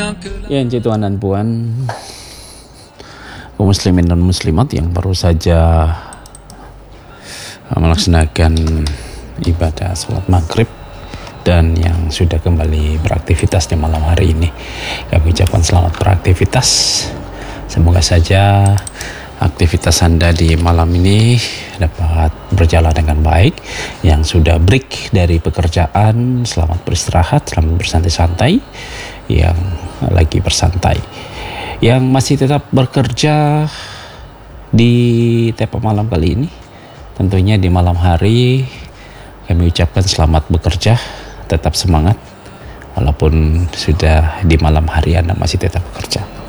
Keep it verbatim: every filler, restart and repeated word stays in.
Ya, Encik Tuan dan Puan, kaum muslimin dan muslimat yang baru saja melaksanakan ibadah sholat maghrib dan yang sudah kembali beraktivitas di malam hari ini, kami ucapkan selamat beraktivitas. Semoga saja aktivitas Anda di malam ini dapat berjalan dengan baik. Yang sudah break dari pekerjaan, selamat beristirahat, selamat bersantai-santai. Yang lagi bersantai, yang masih tetap bekerja di tempo malam kali ini, tentunya di malam hari, kami ucapkan selamat bekerja, tetap semangat walaupun sudah di malam hari Anda masih tetap bekerja.